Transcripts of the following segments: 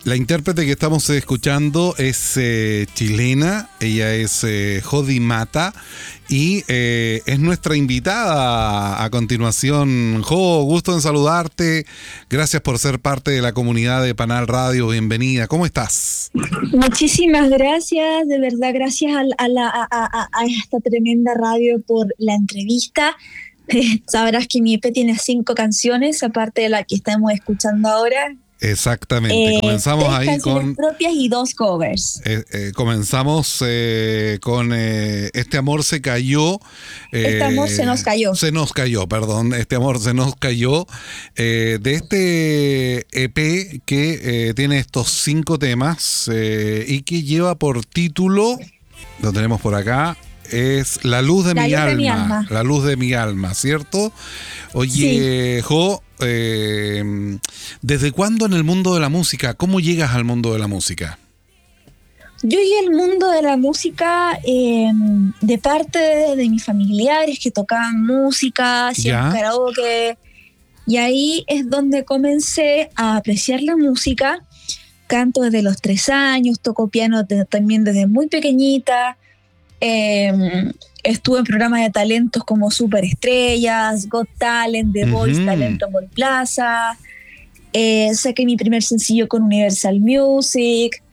La intérprete que estamos escuchando es chilena, ella es Jody Mata y es nuestra invitada a continuación. Jo, gusto en saludarte, gracias por ser parte de la comunidad de Panal Radio, bienvenida, ¿cómo estás? Muchísimas gracias, de verdad, gracias a esta tremenda radio por la entrevista. Sabrás que mi EP tiene 5 canciones, aparte de la que estamos escuchando ahora. Exactamente, comenzamos 3 ahí canciones con propias y 2 covers. Comenzamos con Este amor se cayó. Este amor se nos cayó. Se nos cayó, perdón. Este amor se nos cayó. De este EP que tiene estos 5 temas y que lleva por título, lo tenemos por acá, es La luz de mi alma. La luz de mi alma, ¿cierto? Oye, sí. Jo, ¿desde cuándo en el mundo de la música? ¿Cómo llegas al mundo de la música? Yo llegué al mundo de la música de parte de mis familiares que tocaban música, hacían karaoke, y ahí es donde comencé a apreciar la música. Canto desde los 3 años, toco piano también desde muy pequeñita. Estuve en programas de talentos como Superestrellas, Got Talent, The Voice, Talento Mall Plaza. Saqué mi primer sencillo con Universal Music.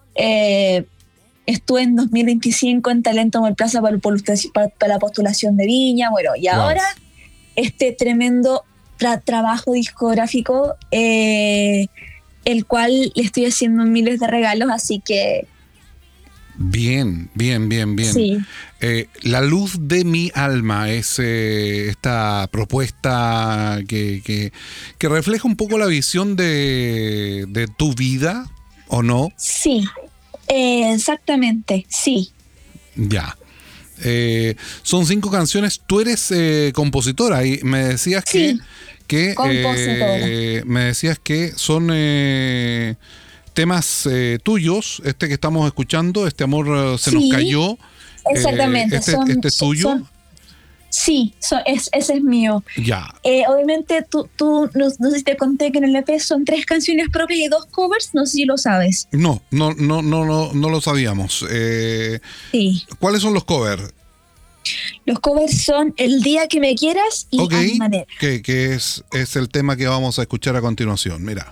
Estuve en 2025 en Talento Mall Plaza para la postulación de Viña. Bueno, y ahora este tremendo trabajo discográfico, el cual le estoy haciendo miles de regalos, así que Bien. Sí. La luz de mi alma es esta propuesta que refleja un poco la visión de tu vida, ¿o no? Sí, exactamente, sí. Ya. Son 5 canciones. Tú eres compositora y me decías sí, que me decías que son temas tuyos, este que estamos escuchando, Este amor se nos cayó. Exactamente. Este es tuyo. Ese es mío. Ya. Obviamente tú no sé si te conté que en el EP son 3 canciones propias y 2 covers, no sé si lo sabes. No lo sabíamos. Sí. ¿Cuáles son los covers? Los covers son El día que me quieras y A mi manera. Que es el tema que vamos a escuchar a continuación, mira.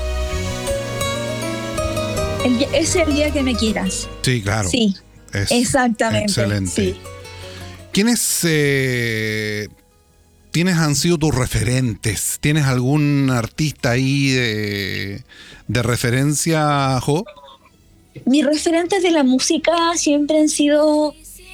Es El día que me quieras. Sí, claro. Sí, exactamente. Excelente. Sí. ¿Quiénes han sido tus referentes? ¿Tienes algún artista ahí de referencia, Jo? Mis referentes de la música siempre han sido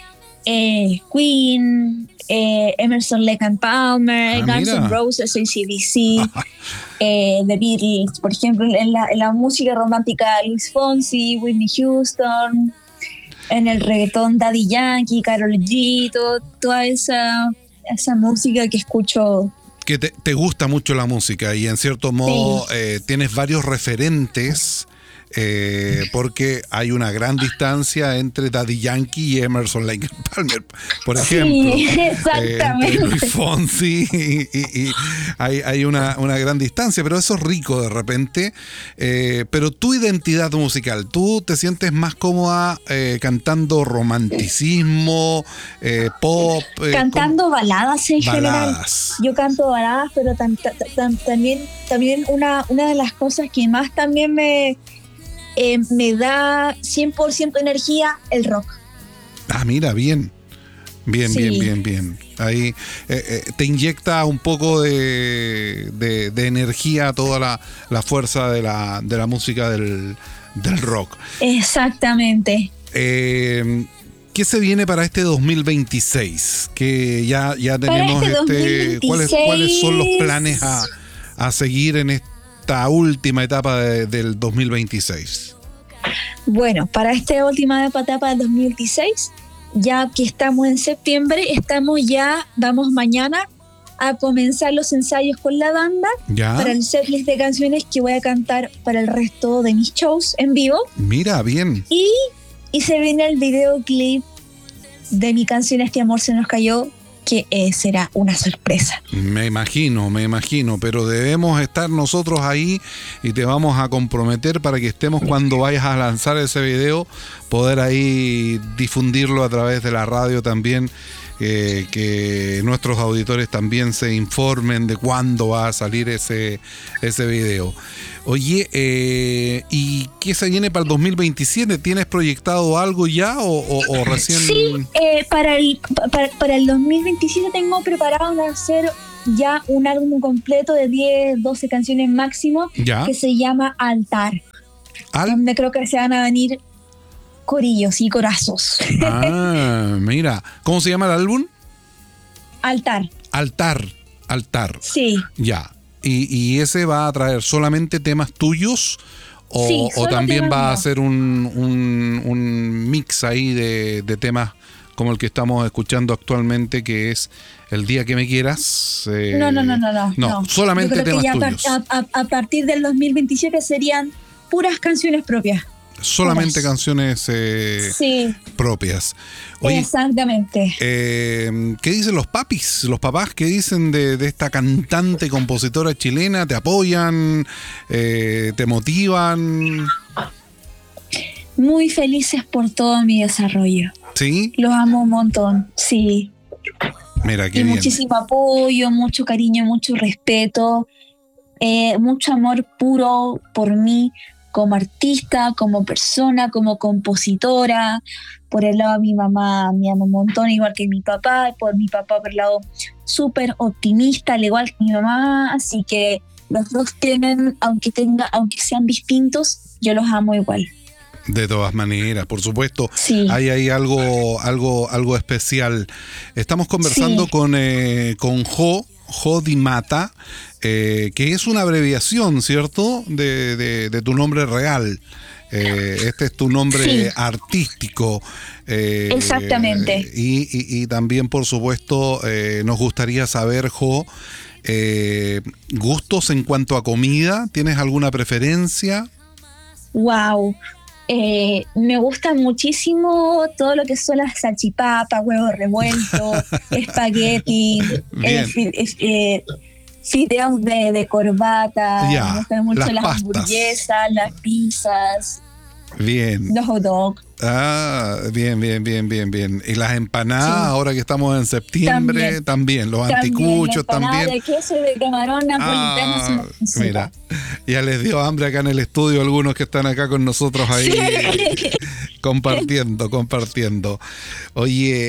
Queen, Emerson, Lake and Palmer, Guns N' Roses, AC/DC, The Beatles, por ejemplo, en la música romántica, Luis Fonsi, Whitney Houston, en el reggaetón, Daddy Yankee, Karol G, toda esa música que escucho. Que te gusta mucho la música y en cierto modo tienes varios referentes. Porque hay una gran distancia entre Daddy Yankee y Emerson Lake and Palmer, por ejemplo. Sí, exactamente. Entre Luis Fonsi y hay una gran distancia, pero eso es rico de repente. Pero tu identidad musical, ¿tú te sientes más cómoda cantando romanticismo, pop? Cantando baladas en general. Yo canto baladas, pero también una de las cosas que más también me da 100% energía, el rock. Ah, mira, bien. Ahí te inyecta un poco de energía toda la fuerza de la música del rock. Exactamente. ¿Qué se viene para este 2026? Que ya tenemos ¿cuáles son los planes a seguir en esta última etapa del 2026? Bueno, para esta última etapa del 2016, ya que estamos en septiembre, vamos mañana a comenzar los ensayos con la banda para el setlist de canciones que voy a cantar para el resto de mis shows en vivo. Mira, bien. Y se viene el videoclip de mi canción Este amor se nos cayó, que será una sorpresa. Me imagino, pero debemos estar nosotros ahí y te vamos a comprometer para que estemos cuando vayas a lanzar ese video, poder ahí difundirlo a través de la radio también, que nuestros auditores también se informen de cuándo va a salir ese video. Oye, ¿y qué se viene para el 2027? ¿Tienes proyectado algo ya o recién? Sí, para el 2027 tengo preparado hacer ya un álbum completo de 10, 12 canciones máximo, ¿ya? Que se llama Altar. Donde creo que se van a venir corillos y corazos. Ah, mira. ¿Cómo se llama el álbum? Altar. Sí. Ya. ¿Y ese va a traer solamente temas tuyos o también va a ser un mix ahí de temas como el que estamos escuchando actualmente, que es El Día que Me Quieras? No, solamente temas tuyos. A partir del 2027 serían puras canciones propias. Solamente canciones propias. Oye, exactamente. ¿Qué dicen los papis, los papás? ¿Qué dicen de esta cantante y compositora chilena? ¿Te apoyan? ¿Te motivan? Muy felices por todo mi desarrollo. ¿Sí? Los amo un montón, sí. Mira, qué y bien. Muchísimo apoyo, mucho cariño, mucho respeto, mucho amor puro por mí, como artista, como persona, como compositora. Por el lado de mi mamá me ama un montón, igual que mi papá. Por mi papá, por el lado súper optimista, al igual que mi mamá. Así que los dos tienen, aunque sean distintos, yo los amo igual. De todas maneras, por supuesto, sí. Hay algo especial. Estamos conversando con Jo Di Mata, que es una abreviación, ¿cierto?, de tu nombre real. Este es tu nombre artístico. Exactamente. Y también, por supuesto, nos gustaría saber, Jo, gustos en cuanto a comida. ¿Tienes alguna preferencia? Wow. Me gusta muchísimo todo lo que son las salchipapas, huevos revueltos, espagueti, fideos de corbata. Me gustan mucho las hamburguesas, las pizzas. Bien. Los hot dogs. Ah, bien. Y las empanadas, ahora que estamos en septiembre, también. Los anticuchos también. De queso y de camarón napolitano. Mira, ya les dio hambre acá en el estudio algunos que están acá con nosotros ahí compartiendo. Oye,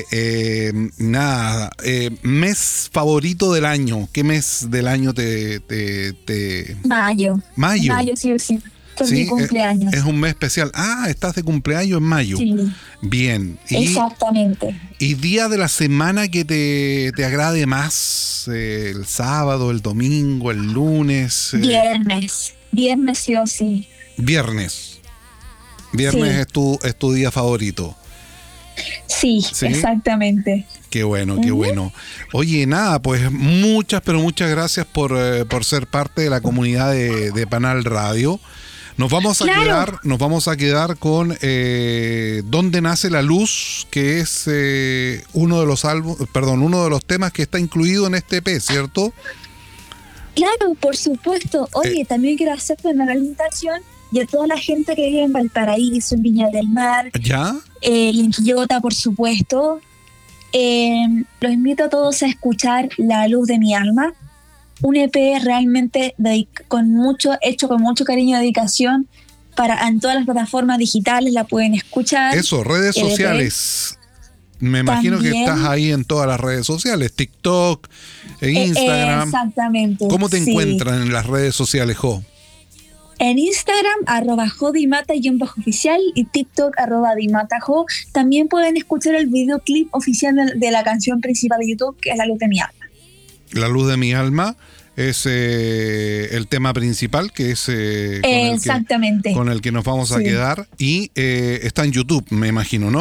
mes favorito del año. ¿Qué mes del año te... Mayo. Mayo, sí. Con mi cumpleaños. Es un mes especial. Ah, estás de cumpleaños en mayo. Sí. Bien. Exactamente. ¿Y día de la semana que te agrade más? ¿El sábado, el domingo, el lunes? Viernes sí o sí. Viernes es tu día favorito. Sí, exactamente. Qué bueno, qué bueno. Oye, nada, pues muchas gracias por ser parte de la comunidad de Panal Radio. Nos vamos a quedar con Donde Nace la Luz, que es uno de los temas que está incluido en este EP, ¿cierto? Claro, por supuesto. Oye, también quiero hacerte una invitación y a toda la gente que vive en Valparaíso, en Viña del Mar, ¿ya? Y en Quillota, por supuesto. Los invito a todos a escuchar La Luz de mi Alma, un EP realmente hecho con mucho cariño y dedicación. En todas las plataformas digitales la pueden escuchar. Eso, redes sociales. Me imagino que estás ahí en todas las redes sociales, TikTok, Instagram. Exactamente. ¿Cómo te encuentran en las redes sociales, Jo? En Instagram, @jodimata_oficial y TikTok, @dimatajo. También pueden escuchar el videoclip oficial de la canción principal de YouTube, que es La Luz de mi Alma. La Luz de mi Alma es el tema principal, que es con el que nos vamos a quedar. Y está en YouTube, me imagino, ¿no?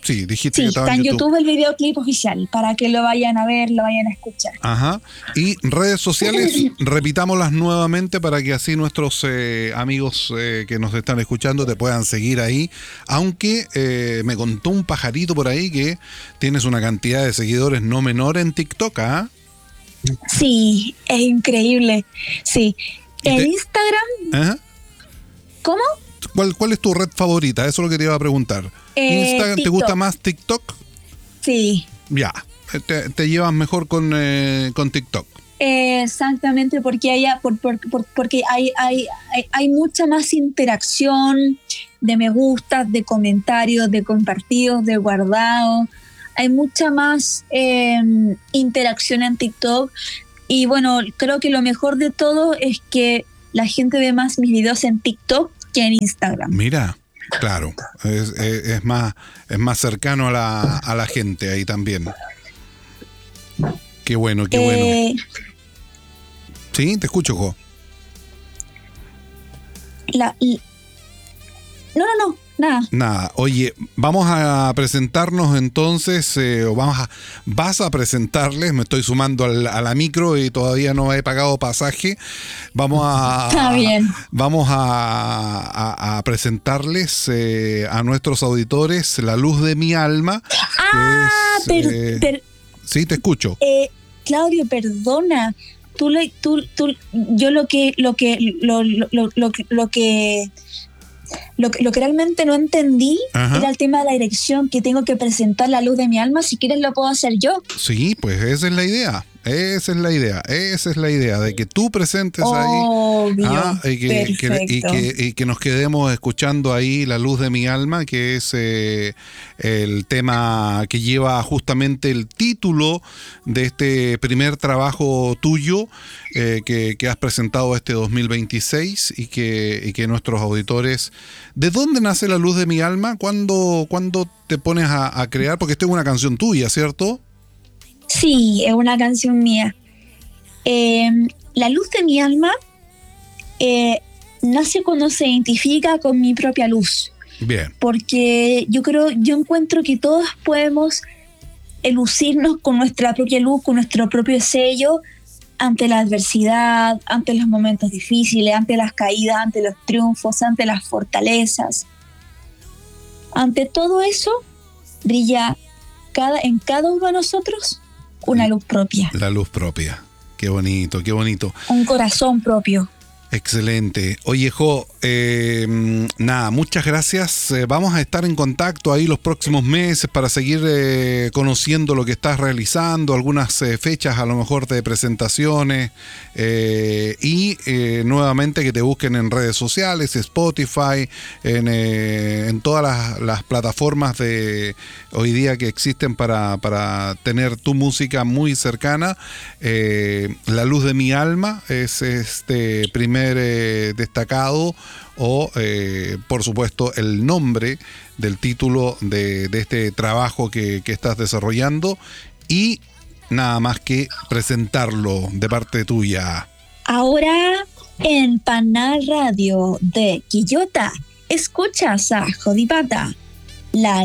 Sí, dijiste Sí, que estaba está en en YouTube. YouTube el videoclip oficial, para que lo vayan a ver, lo vayan a escuchar. Ajá. Y redes sociales, repitámoslas nuevamente para que así nuestros amigos que nos están escuchando te puedan seguir ahí. Aunque me contó un pajarito por ahí que tienes una cantidad de seguidores no menor en TikTok, ¿ah? Sí, es increíble. Sí. En Instagram, Ajá. ¿cómo? ¿Cuál es tu red favorita? Eso es lo que te iba a preguntar. ¿Instagram TikTok. te gusta más TikTok? Sí. Ya, te llevas mejor con TikTok. Exactamente, porque porque hay mucha más interacción de me gustas, de comentarios, de compartidos, de guardados. Hay mucha más interacción en TikTok. Y bueno, creo que lo mejor de todo es que la gente ve más mis videos en TikTok que en Instagram. Mira, claro, es más cercano a la gente ahí también. Qué bueno, qué bueno. Sí, te escucho, Jo. No, nada. Nada, oye, vamos a presentarnos entonces, vas a presentarles, me estoy sumando a la micro y todavía no he pagado pasaje, Está bien. Vamos a presentarles a nuestros auditores La Luz de mi Alma. Sí, te escucho. Claudio, perdona, yo lo que realmente no entendí. Ajá. Era el tema de la dirección, que tengo que presentar La Luz de mi Alma. Si quieres lo puedo hacer yo. Sí, pues esa es la idea. Esa es la idea, de que tú presentes ahí y que nos quedemos escuchando ahí La Luz de mi Alma, que es el tema que lleva justamente el título de este primer trabajo tuyo que has presentado este 2026 y que nuestros auditores... ¿De dónde nace La Luz de mi Alma? ¿Cuándo te pones a crear? Porque esta es una canción tuya, ¿cierto? Sí, es una canción mía. La luz de mi alma nace cuando se identifica con mi propia luz. Bien. Porque yo encuentro que todos podemos lucirnos con nuestra propia luz, con nuestro propio sello, ante la adversidad, ante los momentos difíciles, ante las caídas, ante los triunfos, ante las fortalezas. Ante todo eso, brilla en cada uno de nosotros una luz propia. La luz propia. Qué bonito, qué bonito. Un corazón propio. Excelente. Oye, Jo, nada, muchas gracias. Vamos a estar en contacto ahí los próximos meses para seguir conociendo lo que estás realizando, algunas fechas a lo mejor de presentaciones y nuevamente que te busquen en redes sociales, Spotify, en todas las plataformas de hoy día que existen para tener tu música muy cercana. La Luz de mi Alma es este primer destacado o por supuesto el nombre del título de este trabajo que estás desarrollando y nada más que presentarlo de parte tuya. Ahora en Panal Radio de Quillota escuchas a Jodipata, la